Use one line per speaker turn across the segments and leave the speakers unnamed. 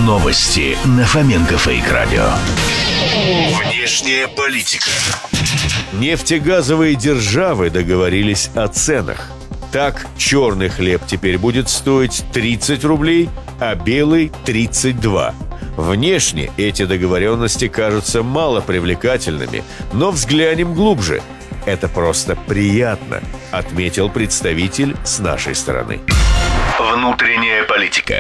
Новости на Фоменко Фейк Радио. Внешняя политика.
Нефтегазовые державы договорились о ценах. Так, черный хлеб теперь будет стоить 30 рублей, а белый – 32. Внешне эти договоренности кажутся мало привлекательными, но взглянем глубже. Это просто приятно, отметил представитель с нашей стороны.
Внутренняя политика.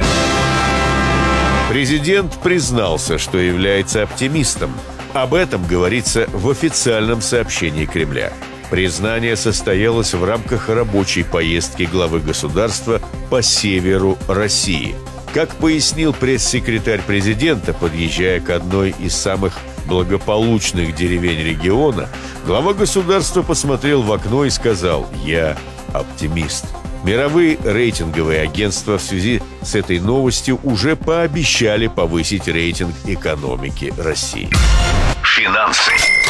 Президент признался, что является оптимистом. Об этом говорится в официальном сообщении Кремля. Признание состоялось в рамках рабочей поездки главы государства по северу России. Как пояснил пресс-секретарь президента, подъезжая к одной из самых благополучных деревень региона, глава государства посмотрел в окно и сказал: «Я оптимист». Мировые рейтинговые агентства в связи с этой новостью уже пообещали повысить рейтинг экономики России.
Финансы.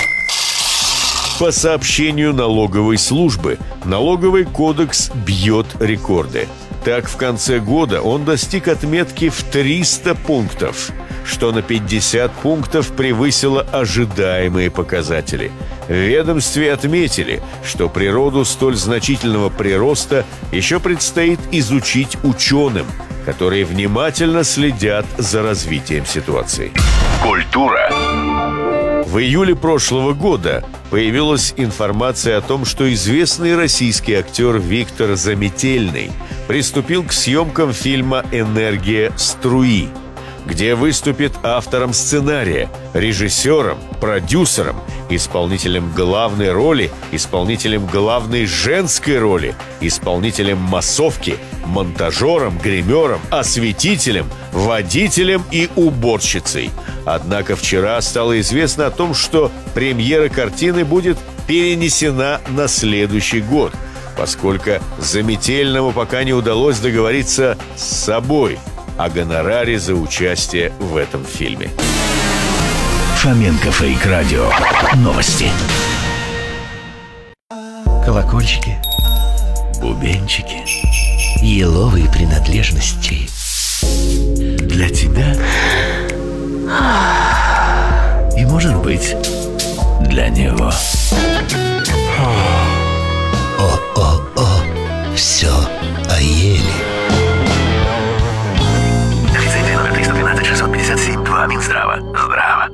По сообщению налоговой службы, налоговый кодекс бьет рекорды. Так, в конце года он достиг отметки в 300 пунктов, что на 50 пунктов превысило ожидаемые показатели. В ведомстве отметили, что природу столь значительного прироста еще предстоит изучить ученым, которые внимательно следят за развитием ситуации.
Культура.
В июле прошлого года появилась информация о том, что известный российский актер Виктор Заметельный приступил к съемкам фильма «Энергия струи», где выступит автором сценария, режиссером, продюсером, исполнителем главной роли, исполнителем главной женской роли, исполнителем массовки, монтажером, гримером, осветителем, водителем и уборщицей. Однако вчера стало известно о том, что премьера картины будет перенесена на следующий год, поскольку Заметельному пока не удалось договориться с собой о гонораре за участие в этом фильме.
Фоменко Фейк Радио. Новости.
Колокольчики, бубенчики, еловые принадлежности. Для тебя и, может быть, для него. О-о-о, все о еле.
Лицензия номер 313-657-2 Минздрава. Здраво.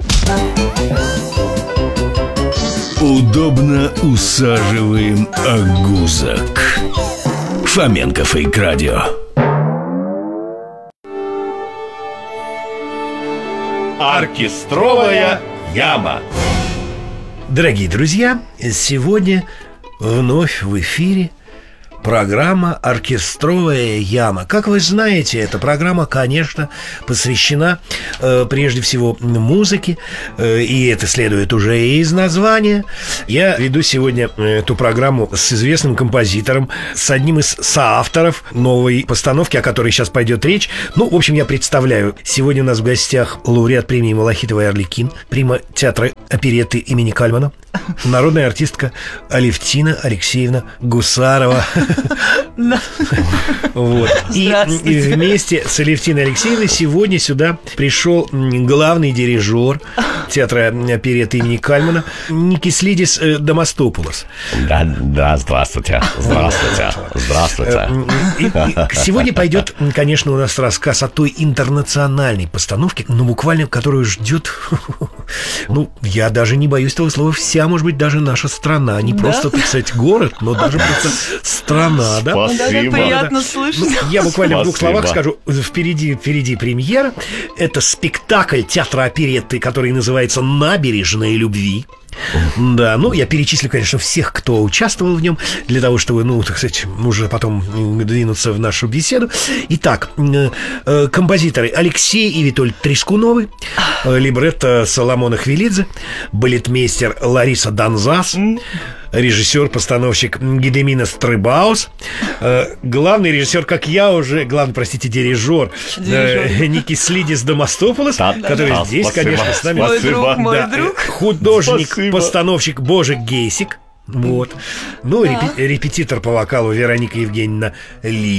Удобно усаживаем огузок. Фоменко Фейк Радио.
Оркестровая яма.
Дорогие друзья, сегодня вновь в эфире программа «Оркестровая яма». Как вы знаете, эта программа, конечно, посвящена прежде всего музыке, и это следует уже из названия. Я веду сегодня эту программу с известным композитором, с одним из соавторов новой постановки, о которой сейчас пойдет речь. Ну, в общем, я представляю. Сегодня у нас в гостях лауреат премии «Малахитовый Арлекин», прима театра оперетты имени Кальмана, народная артистка Алевтина Алексеевна Гусарова. И вместе с Алевтиной Алексеевной сегодня сюда пришел главный дирижер театра оперетты имени Кальмана Никислидис Домостопулос.
Да, здравствуйте.
Сегодня пойдет, конечно, у нас рассказ о той интернациональной постановке, но буквально которую ждет, ну, я даже не боюсь этого слова, вся, может быть, даже наша страна. Не просто, так сказать, город, но даже просто страна, да?
Спасибо.
Да, как приятно слышать.
Ну, я буквально в двух словах скажу. Впереди премьера. Это спектакль театра оперетты, который называется «Набережная любви». Да, ну, я перечислю, конечно, всех, кто участвовал в нем, для того, чтобы, ну, так сказать, уже потом двинуться в нашу беседу. Итак, композиторы Алексей и Витольд Трескуновы, либретто Соломона Хвилидзе, балетмейстер Лариса Донзас, режиссер-постановщик Гедеминас Трыбаус, главный режиссер, как я уже, дирижер Никислидис Домостопулос, который здесь, конечно, с нами.
Мой друг.
Художник-постановщик Божик Гейсик. Вот. Ну, репетитор по вокалу Вероника Евгеньевна Ли.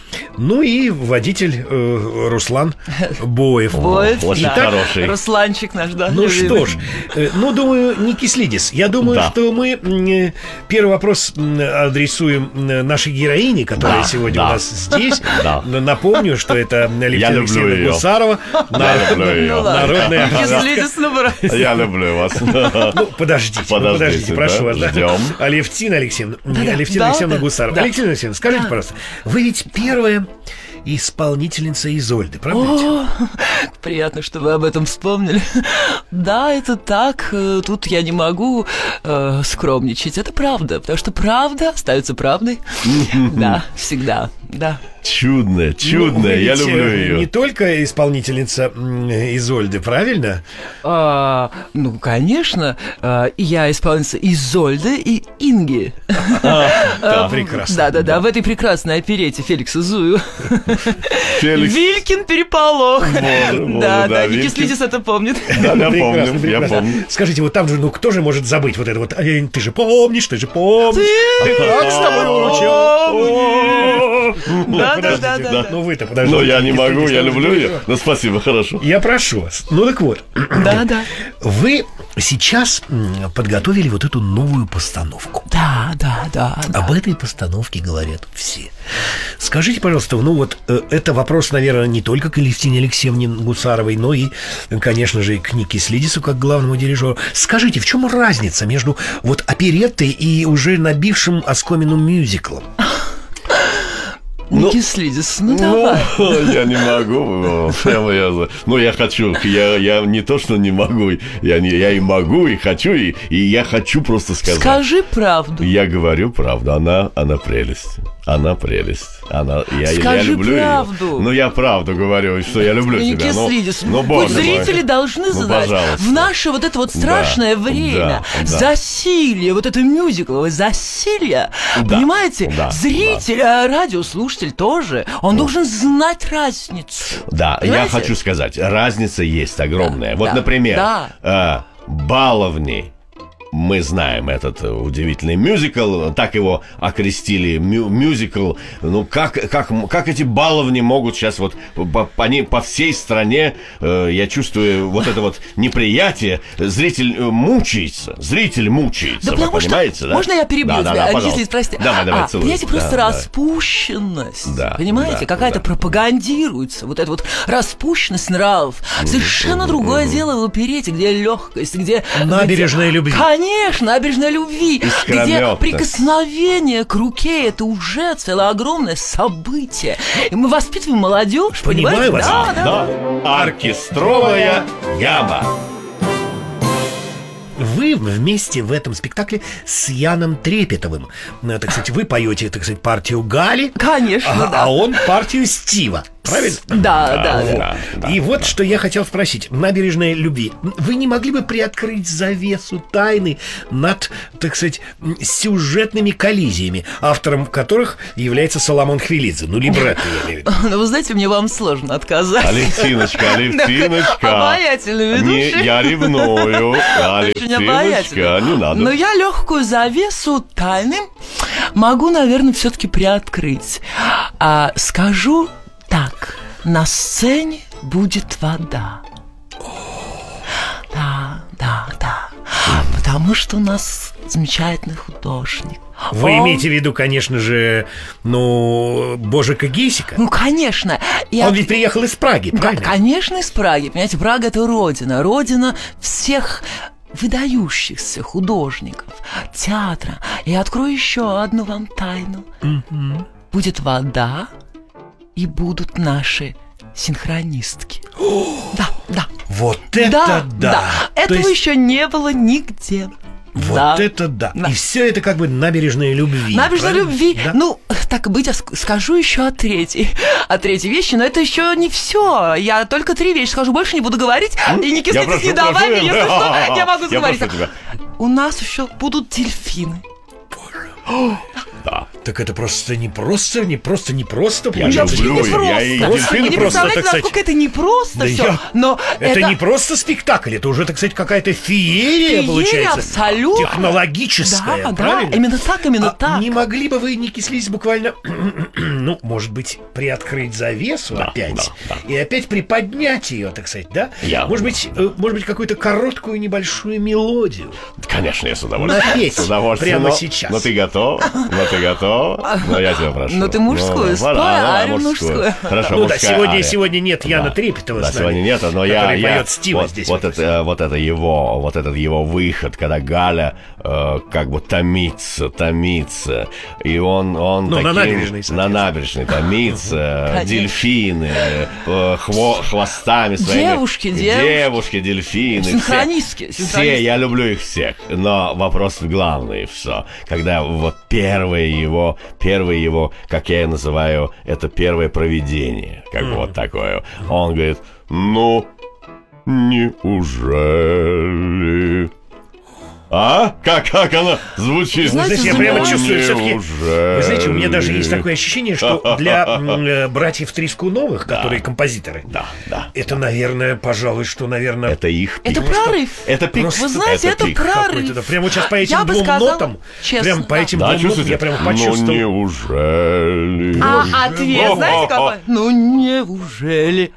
Ну и водитель Руслан Боев.
Боев,
Очень
да.
хороший.
Русланчик наш, да.
Ну
любимый.
что ж, думаю, не Кислидис. Я думаю,
Да.
что мы первый вопрос адресуем нашей героине, которая
Да,
сегодня
да.
у нас здесь.
Да.
Напомню, что это Алевтина
люблю
Алексеевна
ее.
Гусарова,
Я люблю ее.
Ну ладно.
народная
Кислидис набрать.
Я люблю вас.
Ну, подождите, прошу
да,
вас. Да.
ждем.
Алевтина Алексеевна,
Да-да,
Алевтина Алексеевна
да,
Гусарова.
да.
Алевтина Алексеевна, скажите, пожалуйста, вы ведь первая исполнительница Изольды, правда ведь?
О, приятно, что вы об этом вспомнили. Да, это так. Тут я не могу скромничать. Это правда, потому что правда остается правдой. Да, всегда. Да.
Чудная,
Ну, вы
я
ведь,
люблю
не
ее.
только исполнительница Изольды, правильно?
Ну, конечно, и я исполнительница Изольды и Инги.
Да, прекрасно.
Да, в этой прекрасной оперете Феликса Зуева.
Феликс.
Вилькин переполох.
Боже,
Да,
да,
Ники
Вилькин.
Слидис это помнит.
Да, я
Прекрасно,
помню, я
прекрасно.
помню.
Скажите, вот там же, ну кто же может забыть вот это вот? Ты же помнишь, ты же помнишь. Ты как с тобой уручил?
Да.
Подождите, ну вы-то подождите.
Но я не могу, я
Ну,
люблю ее. Ну, спасибо, хорошо.
Я прошу вас. Ну так вот,
Да.
вы сейчас подготовили вот эту новую постановку.
Да.
Об этой постановке говорят все. Скажите, пожалуйста, ну вот это вопрос, наверное, не только к Алевтине Алексеевне Гусаровой, но и, конечно же, и к Нике Слидису как главному дирижеру. Скажите, в чем разница между вот опереттой и уже набившим оскомину мюзиклом?
Ники Слидис, ну давай.
Я не могу. Ну, я хочу. Я не то, что не могу. Я и могу, и хочу, и я хочу просто сказать.
Скажи правду.
Я говорю правду. Она прелесть. Она прелесть. Я
Скажи
люблю
правду.
ее. Ну, я правду говорю, что я люблю
Ники
тебя.
Слидис,
Ну,
пусть
боже мой.
зрители должны знать,
пожалуйста.
в наше вот это вот страшное
Да,
время,
да.
засилье, вот это мюзикловое засилье,
Да,
понимаете,
да,
зритель, радиослушатель тоже, он должен знать разницу.
Да,
Понимаете?
я хочу сказать, разница есть огромная. Вот,
да,
например,
да.
«Баловни». Мы знаем этот удивительный мюзикл, так его окрестили, мюзикл. Ну, как эти баловни могут сейчас вот по всей стране, я чувствую вот это вот неприятие, зритель мучается,
Да
вы
потому
понимаете,
что,
да?
можно я перебью
Да,
тебя,
пожалуйста.
если прости.
Давай, целуй.
Понимаете, просто
Да.
распущенность,
Да,
понимаете,
да,
какая-то
да.
пропагандируется, вот эта вот распущенность нравов. Совершенно другое дело в оперете, где легкость, где...
Набережная любви.
Конечно, набережная любви, где
Искрометность.
прикосновение к руке, это уже целое огромное событие. И мы воспитываем молодежь,
Понимаю
понимаете?
вас.
Да.
Оркестровая яма.
Вы вместе в этом спектакле с Яном Трепетовым. Так сказать, вы поете, так сказать, партию Гали,
Конечно, да.
а он партию Стива. Правильно?
Да.
И вот что я хотел спросить. «Набережная любви». Вы не могли бы приоткрыть завесу тайны над, так сказать, сюжетными коллизиями, автором которых является Соломон Хвилидзе? Ну, либретто, я имею в виду.
Ну, вы знаете, мне вам сложно отказать.
Алевтиночка.
Обаятельный ведущий.
Я ревную.
Очень обаятельный.
Алевтиночка, не надо.
Но я легкую завесу тайны могу, наверное, все-таки приоткрыть. Скажу так. На сцене будет вода. Да. Потому что у нас замечательный художник.
Вы
Он-
имеете в виду, конечно же, Божика Гейсика?
Ну, конечно.
Он ведь приехал из Праги, правильно?
Конечно, из Праги. Понимаете, Прага – это родина всех выдающихся художников, театра. И открою еще одну вам тайну. Будет вода, и будут наши синхронистки. Да.
Вот это да! То
Этого
есть,
еще не было нигде.
вот
Да.
это да!
Да.
И все это как бы набережная любви.
Набережная
правильно?
любви.
Да?
Ну, так и быть, я скажу еще о третьей вещи, но это еще не все. Я только 3 вещи скажу, больше не буду говорить. И не кислитесь, не давай мне, если что, я могу
Я
говорить.
прошу тебя.
У нас еще будут дельфины.
Да.
Так это просто не просто
Я
получается.
люблю,
не просто.
я и
Просто
дельфины
Вы не
просто,
представляете,
так сказать.
насколько это непросто
Да
все.
я-
Но
Это не просто спектакль, это уже, так сказать, какая-то феерия получается.
абсолютно.
Технологическая,
Да,
правильно?
именно так.
Не могли бы вы не кислись буквально, ну, может быть, приоткрыть завесу опять и опять приподнять ее, так сказать, да? Может быть, какую-то короткую небольшую мелодию.
Конечно, я с удовольствием.
Напеть
С удовольствием.
прямо
Но-
сейчас.
Но ты готов? Но я тебя прошу.
Ну, ты мужскую, спой,
давай
Арию мужскую.
Хорошо,
Ну да,
мужская ария.
сегодня нет Яны
Да.
Трепетова
Да,
с нами,
сегодня нет, но
который
я
поет Стива
вот,
здесь.
вот это его выход, когда Галя как бы томится, и он
Ну,
таким,
на набережной,
на набережной томится,
Конечно.
дельфины хвостами своими. Девушки, дельфины.
Синхронистки.
Все, я люблю их всех, но вопрос главный, все. Когда вот первое его, как я и называю, это первое провидение, как бы вот такое. Он говорит, ну, неужели... А? Как она звучит?
Знаете,
Знаете, я прямо
Ну,
чувствую все-таки. Вы знаете, у меня даже есть
такое...
такое ощущение, что для братьев Трескуновых, которые композиторы,
Да.
это, наверное, пожалуй, что, наверное...
Это их пик.
Это прорыв.
Это пик.
Вы знаете, это
пик.
прорыв.
Да, прямо вот сейчас по этим
Я бы
двум
сказала,
нотам,
честно,
прям по этим
Да,
двум нотам
чувствуете?
я прямо
Ну,
почувствовал.
неужели...
А ответ, знаете какой? Ну, неужели?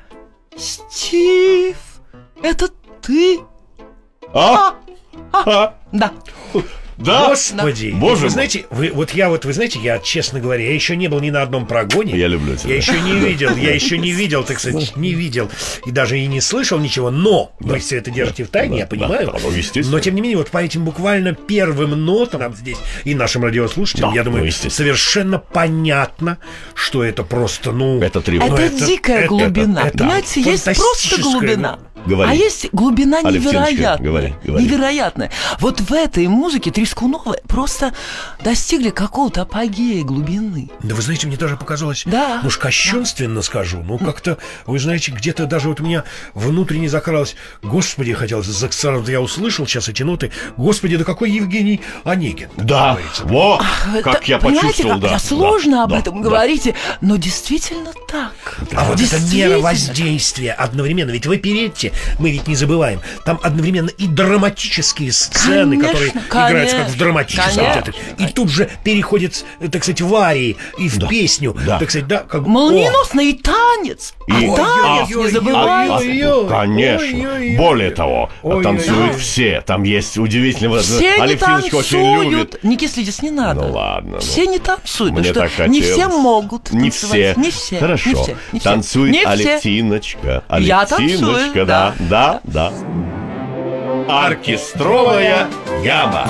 Стив, это ты?
А?
Да.
Да?
Господи,
Боже
вы
мой.
знаете, вы знаете, я, честно говоря, я еще не был ни на одном прогоне.
Я люблю тебя.
Я еще не видел, так сказать, не видел и даже и не слышал ничего, но вы все это держите в тайне, я понимаю.
да, ну, естественно.
Но, тем не менее, вот по этим буквально первым нотам нам здесь и нашим радиослушателям,
Да,
я думаю,
ну, естественно.
совершенно понятно, что это просто, ну...
Это тревога.
Это дикая глубина.
это
Понимаете, есть просто
фантастическая,
глубина.
Говори.
А есть глубина
Алевтиночка,
невероятная.
говори.
Невероятная. Вот в этой музыке Трескуновы просто достигли какого-то апогея глубины.
Да вы знаете, мне даже показалось,
Да.
ну уж кощунственно скажу, ну как-то, вы знаете, где-то даже вот у меня внутренне закралось, господи, хотелось, сразу я услышал сейчас эти ноты, господи, да какой Евгений Онегин. как
Да,
говорится.
во, как я
Понимаете,
почувствовал,
как
да.
сложно
да,
об
да,
этом
да.
говорите, но действительно так.
А вот это
Действительно.
мера воздействия одновременно. Ведь в оперетте, мы ведь не забываем, там одновременно и драматические сцены,
Конечно,
которые играются как в драматическом
конечно.
театре, и тут же переходят, так сказать, в арии и в песню,
да.
так сказать, да, как бы...
Молниеносный танец.
И-
Танец, не забывайте.
Ой-ой-ой.
Конечно.
Ой-ой-ой.
Более того,
Ой-ой-ой.
танцуют все. Там есть удивительно...
Все не
Алевтиночка очень любит.
танцуют. Не кислитесь, не надо.
Ну ладно.
Все не танцуют.
Мне
потому
так
что не
хотелось.
все могут
Не
танцевать.
все.
Не все.
Хорошо.
Не все. Не все.
Танцует
Не все.
Алевтиночка.
Я танцую,
Алевтиночка,
да.
да. Оркестровая яма.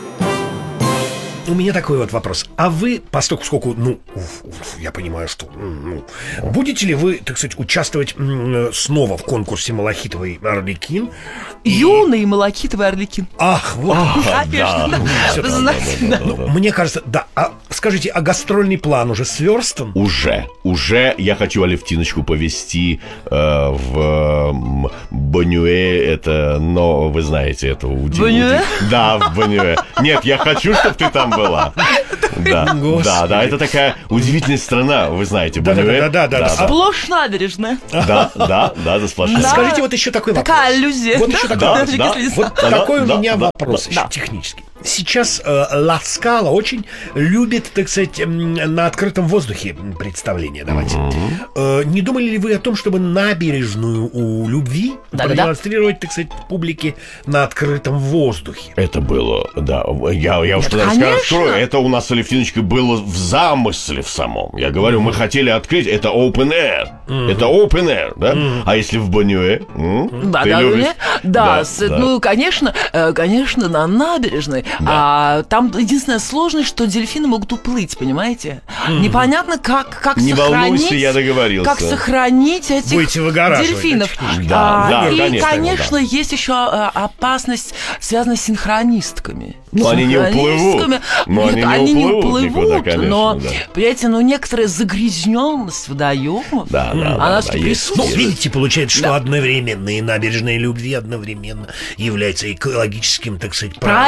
У меня такой вот вопрос. А вы, поскольку, я понимаю, что... будете ли вы, так сказать, участвовать снова в конкурсе «Малахитовый Арлекин»?
Юный Малахитовый Арлекин.
Ах, вот.
Конечно, да.
всё
Вы
так.
знаете, да.
Мне кажется, да. А скажите, а гастрольный план уже сверстан?
Уже я хочу Алевтиночку повезти в Бонюэ. Это, но вы знаете, это
Бонюэ?
Да, в Бонюэ. Нет, я хочу, чтобы ты там была. Да,
Господи.
это такая удивительная страна, вы знаете, Бонюэ.
Да.
Сплошь набережная.
Да, за сплошной.
Да.
Скажите вот еще такой вопрос.
Такая аллюзия.
Вот еще такой
Да,
вопрос.
да.
Вот
Да,
такой у
да,
меня
да,
вопрос
да,
еще
да.
технический. Сейчас Ла Скала очень любит, так сказать, на открытом воздухе представления давать. Не думали ли вы о том, чтобы набережную у любви
Да.
продемонстрировать, так сказать, публике на открытом воздухе?
Это было, да, я уж тогда
конечно.
раскрою, это у нас с Алевтиночкой было в замысле в самом. Я говорю, мы хотели открыть, это open air, да? А если в Бонюэ?
Да,
Ты
да,
любишь?
да,
Да.
ну, конечно, на набережной. А там единственная сложность, что дельфины могут уплыть, понимаете? Непонятно, как
Не
сохранить...
волнуйся, я договорился.
Как сохранить этих
Будете выгораживать,
дельфинов.
Да,
И,
конечно,
конечно, есть еще опасность, связанная с синхронистками.
Ну, они не уплывут.
Синхронистками.
Ну,
Нет,
они не
они не
уплывут никуда,
уплывут,
конечно,
но,
да.
понимаете, некоторая загрязненность водоемов,
Да,
она все-таки
есть.
Ну,
присутствует.
видите, получается, что одновременно и набережная любви одновременно является экологическим, так сказать,
Проект,
прорывом.
А вы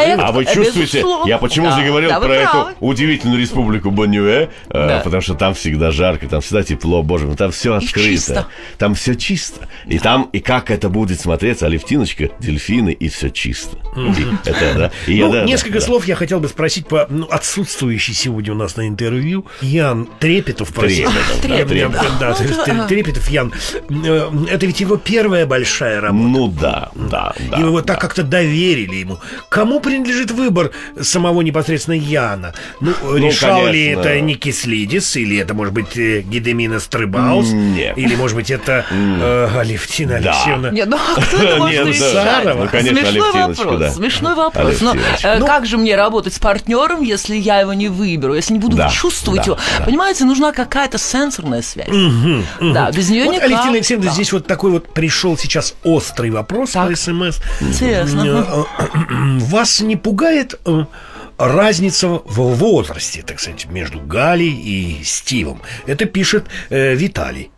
чувствуете?
безусловно.
Я почему
Да,
заговорил
да, вы
про эту
правы.
удивительную республику Боннюэ,
Да.
потому что там всегда жарко, там всегда тепло, боже мой, там все открыто.
чисто.
Там все чисто. И там, и как это будет смотреться, Алевтиночка, дельфины, и все чисто. И это, да. И я,
Ну,
да,
несколько
да.
слов я хотел бы спросить по отсутствующий сегодня у нас на интервью Ян Трепетов. просил.
Трепетов, да,
Да, то есть Трепетов Ян. Это ведь его первая большая работа.
Ну да.
И вы вот так как-то доверили ему. Кому принадлежит выбор самого непосредственно Яна? Ну, решал ли
конечно.
это Никислидис, или это, может быть, Гедемина Стрыбаус,
Нет.
или, может быть, это Алевтина
Да.
Алексеевна?
Нет, ну а кто это может
Нет,
решать?
да. Ну,
конечно,
Смешной
Алевтиночка,
вопрос,
да.
смешной вопрос. Но
Алевтиночка.
как же мне работать с партнером, если я его не выберу, если не буду
Да,
чувствовать
да,
его?
да.
Понимаете, нужна какая-то сенсорная связь. Да, без нее
Вот,
никак.
Алевтина Алексеевна,
Да.
здесь вот такой вот пришел сейчас острый вопрос
Так.
по СМС.
Интересно.
Вас не пугает разница в возрасте, так сказать, между Галей и Стивом? Это пишет Виталий.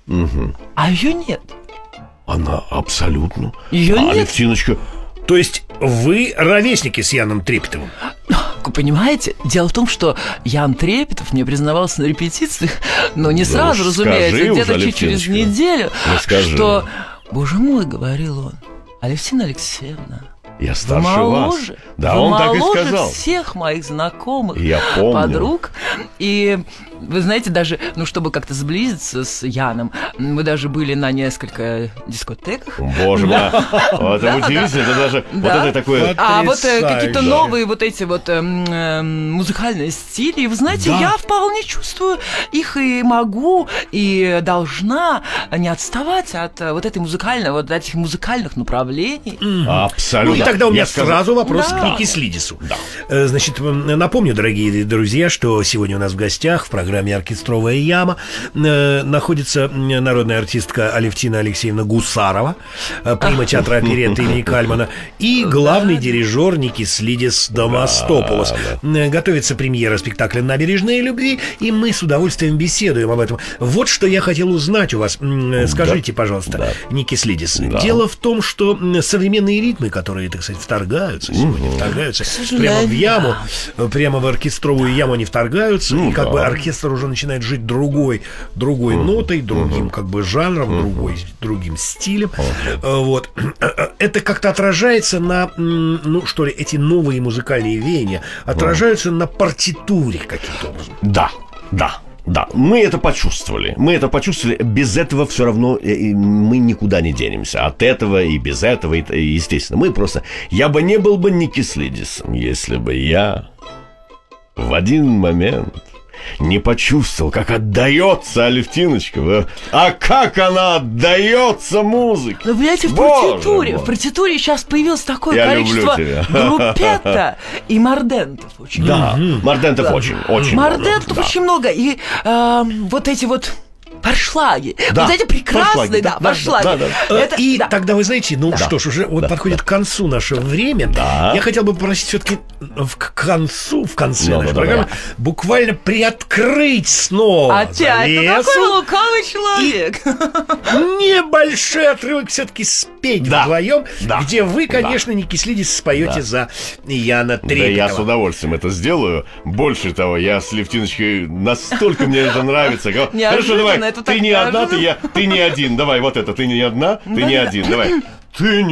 А ее нет.
Она абсолютно.
Её нет.
Алевтиночка.
То есть вы ровесники с Яном Трепетовым?
Вы понимаете, дело в том, что Ян Трепетов мне признавался на репетициях, но не сразу,
уж
разумеется,
скажи
где-то
уже,
через
Алевтиночка.
неделю,
Ну, скажи.
что, боже мой, говорил он, Алевтина Алексеевна,
Я
вы
старше вас.
моложе,
Да,
вы
он так и
моложе
сказал.
всех моих знакомых,
Я помню.
подруг. И вы знаете, даже, ну, чтобы как-то сблизиться с Яном, мы даже были на несколько дискотеках.
Боже мой. Вот это удивительно. Это даже вот
Да.
это такое.
А вот
Потрясающе.
какие-то новые вот эти вот музыкальные стили. И вы знаете,
Да.
я вполне чувствую их и могу, и должна не отставать от вот этой музыкальной, вот этих музыкальных направлений.
Абсолютно.
Ну и тогда у меня
Я сказал-
сразу вопрос
Да.
к Никислидису. Значит, напомню, дорогие друзья, что сегодня у нас в гостях в программе «Оркестровая яма» находится народная артистка Алевтина Алексеевна Гусарова, прима театра оперетты имени Кальмана, и главный дирижер Никислидис Домостополос. Готовится премьера спектакля «Набережные любви», и мы с удовольствием беседуем об этом. Вот что я хотел узнать у вас. Скажите, пожалуйста, Никислидис, дело в том, что современные ритмы, которые, так сказать, вторгаются сегодня, вторгаются прямо в яму, прямо в оркестровую яму они вторгаются, и как бы оркестр уже начинает жить другой нотой, другим как бы жанром, другим стилем. Вот. Это как-то отражается на, ну что ли, эти новые музыкальные веяния отражаются на партитуре каким-то образом.
Да, мы это почувствовали. Без этого все равно мы никуда не денемся. От этого и без этого, и, естественно. Мы просто... Я бы не был бы Никислидисом, если бы я в один момент не почувствовал, как отдается Алевтиночка. А как она отдается музыке!
Но, понимаете, в
Боже
партитуре сейчас появилось такое
Я
количество
люблю тебя.
группетта и мордентов. Очень
Да, Мордентов очень
Мордентов
много.
очень много. И вот эти вот паршлаги.
Да,
вот эти прекрасные,
паршлаги,
да,
да,
паршлаги.
да, да.
Это-
И
да.
тогда, вы знаете, ну что ж, уже вот подходит к концу наше время.
Да.
Я хотел бы попросить все-таки в конце
Ну,
нашей
да,
программы
давай.
буквально приоткрыть снова
Опять, ну какой
завесу.
вы лукавый человек.
Небольшой отрывок все-таки спеть
Да.
вдвоем,
Да.
где вы, конечно, Никислидис споете за Яна
Да я с
Трепетова.
удовольствием это сделаю. Больше того, я с Левтиночкой настолько мне это нравится. Хорошо,
Неожиданно,
давай,
это так
ты не одна,
неожиданно.
ты не один. Давай, вот это, ты не одна, ты не один. Давай. Ты